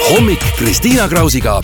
hommik Kristiina Krausiga.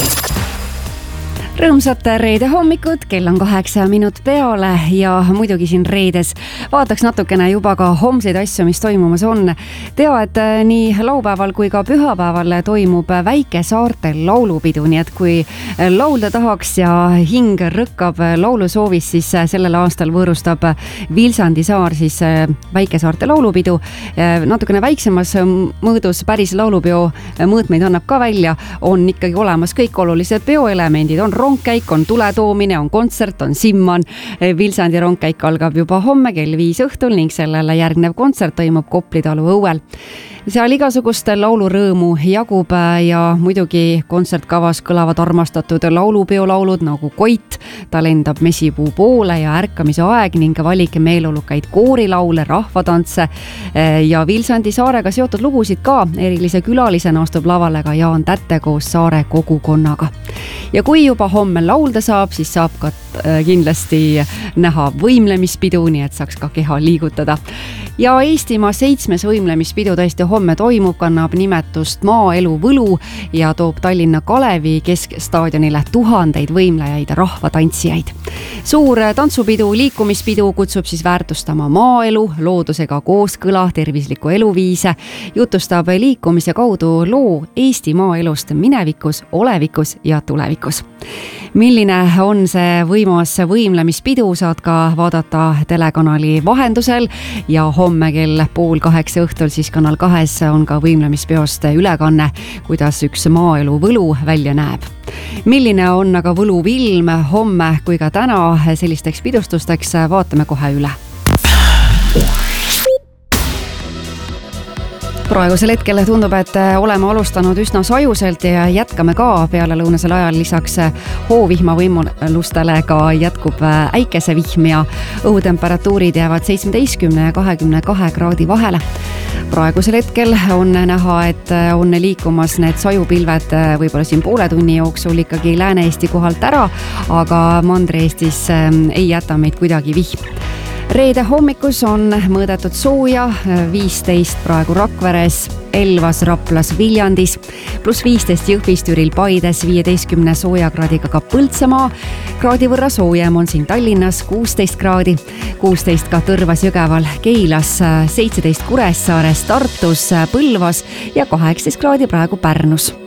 Rõõmsat reede hommikut, kell on 8 minut peale ja muidugi siin reedes vaataks natukene juba ka homseid asju, mis toimumas on. Tea, et nii laupäeval kui ka pühapäeval toimub Väike-Saartel laulupidu, nii et kui laulda tahaks ja hing rõkkab laulusoovis, siis sellel aastal võõrustab Vilsandi saar siis Väike-Saarte laulupidu. Natukene väiksemas mõõdus päris laulupeo mõõtmeid annab ka välja, on ikkagi olemas kõik olulised peoelemendid, on rongkäik, on tuletoomine, on kontsert, on simman. Vilsandi rongkäik algab juba homme kell 5 õhtul ning sellele järgnev kontsert toimub Kopli talu õuel. Seal igasugust laulurõõmu jagub ja muidugi kontsertkavas kõlavad armastatud laulupeolaulud nagu Koit, ta lendab mesipuu poole ja ärkamise aeg ning valik meeleolukaid koorilaule, rahvatantse ja Vilsandi saarega seotud lugusid ka. Erilise külalisena astub lavale ka Jaan Tätte koos saare kogukonnaga. Ja kui juba homme laulda saab, siis saab ka kindlasti näha võimlemispidu, nii et saaks ka keha liigutada. Ja Eestimaa 7. võimlemispidu tõesti homme toimub, kannab nimetust Maaelu võlu ja toob Tallinna Kalevi keskstaadionile tuhandeid võimlejaid ja rahvatantsijaid. Suur tantsupidu, liikumispidu kutsub siis väärtustama maaelu, loodusega kooskõla, tervisliku eluviise, jutustab liikumise kaudu loo Eesti maaelust minevikus, olevikus ja tulevikus. Milline on see võimas võimlemispidu, saad ka vaadata telekanali vahendusel ja homme kell 7:30 õhtul siis Kanal 2 on ka võimlemispeost ülekanne, kuidas üks maaelu võlu välja näeb. Milline on aga võluvilm homme kui ka täna sellisteks pidustusteks, vaatame kohe üle. Praegusel hetkel tundub, et oleme alustanud üsna sajuselt ja jätkame ka peale lõunasel ajal. Lisaks hoovihma võimalustele ka jätkub äikesevihm ja õhutemperatuurid jäävad 17 ja 22 kraadi vahele. Praegusel hetkel on näha, et on liikumas need sajupilved võib-olla siin poole tunni jooksul ikkagi Lääne-Eesti kohalt ära, aga Mandri-Eestis ei jäta meid kuidagi vihm. Reede hommikus on mõõdetud sooja 15 praegu Rakveres, Elvas, Raplas, Viljandis, pluss 15 Jõhvis, Türil, Paides, 15 soojakraadiga ka Põltsamaa. Kraadi võrra soojem on siin Tallinnas 16 kraadi, 16 ka Tõrvas, Jõgeval, Keilas, 17 Kuressaares, Tartus, Põlvas ja 18 kraadi praegu Pärnus.